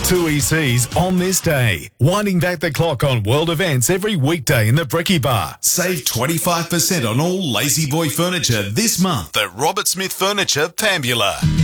Two ECs on this day. Winding back the clock on world events every weekday in the Bricky Bar. Save 25% on all Lazy Boy furniture this month at Robert Smith Furniture, Pambula.